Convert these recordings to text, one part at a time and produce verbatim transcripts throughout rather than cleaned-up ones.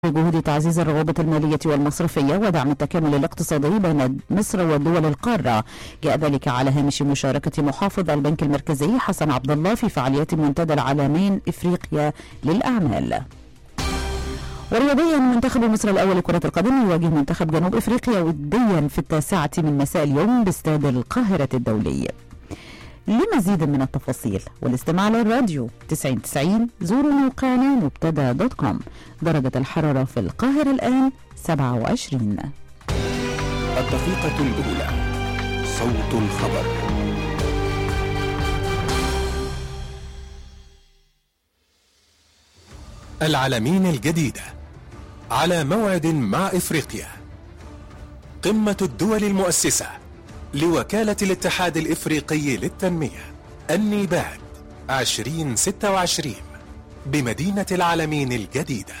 بجهود تعزيز الروابط المالية والمصرفية ودعم التكامل الاقتصادي بين مصر ودول القارة. جاء ذلك على هامش مشاركة محافظ البنك المركزي حسن عبد الله في فعاليات منتدى العالمين إفريقيا للأعمال. ورياضيا، منتخب مصر الأول لكرة القدم يواجه منتخب جنوب إفريقيا وديا في التاسعة من مساء اليوم باستاد القاهرة الدولي. لمزيد من التفاصيل والاستماع للراديو تسعين تسعين زوروا موقعنا مبتدا دوت كوم. درجة الحرارة في القاهرة الآن سبعة وعشرين. الدقيقة الأولى، صوت الخبر. العلمين الجديدة على موعد مع إفريقيا. قمة الدول المؤسسة لوكالة الاتحاد الإفريقي للتنمية النيباد عشرين ستة وعشرين بمدينة العلمين الجديدة.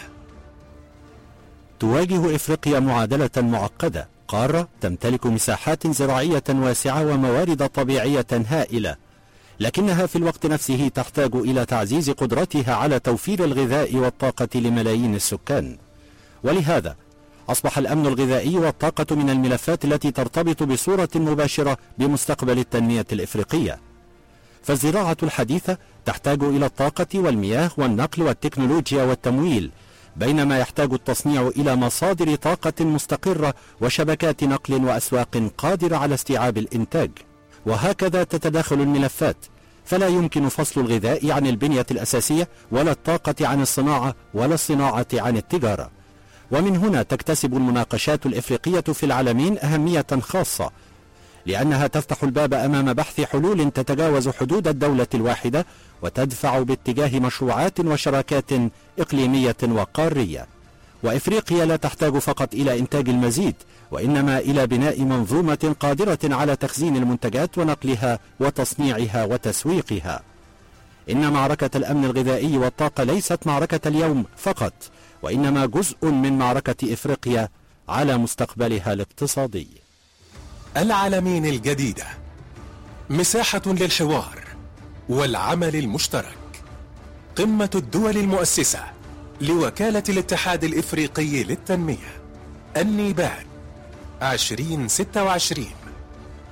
تواجه إفريقيا معادلة معقدة، قارة تمتلك مساحات زراعية واسعة وموارد طبيعية هائلة، لكنها في الوقت نفسه تحتاج إلى تعزيز قدرتها على توفير الغذاء والطاقة لملايين السكان. ولهذا أصبح الأمن الغذائي والطاقة من الملفات التي ترتبط بصورة مباشرة بمستقبل التنمية الإفريقية. فالزراعة الحديثة تحتاج إلى الطاقة والمياه والنقل والتكنولوجيا والتمويل، بينما يحتاج التصنيع إلى مصادر طاقة مستقرة وشبكات نقل وأسواق قادرة على استيعاب الإنتاج. وهكذا تتداخل الملفات، فلا يمكن فصل الغذاء عن البنية الأساسية ولا الطاقة عن الصناعة ولا الصناعة عن التجارة. ومن هنا تكتسب المناقشات الإفريقية في العالمين أهمية خاصة، لأنها تفتح الباب أمام بحث حلول تتجاوز حدود الدولة الواحدة وتدفع باتجاه مشروعات وشراكات إقليمية وقارية. وإفريقيا لا تحتاج فقط إلى إنتاج المزيد، وإنما إلى بناء منظومة قادرة على تخزين المنتجات ونقلها وتصنيعها وتسويقها. إن معركة الأمن الغذائي والطاقة ليست معركة اليوم فقط، وإنما جزء من معركة إفريقيا على مستقبلها الاقتصادي. العلمين الجديدة، مساحة للحوار والعمل المشترك. قمة الدول المؤسسة لوكالة الاتحاد الإفريقي للتنمية النيباد عشرين ستة وعشرين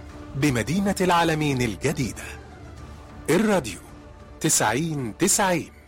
بمدينة العلمين الجديدة. الراديو تسعين تسعين.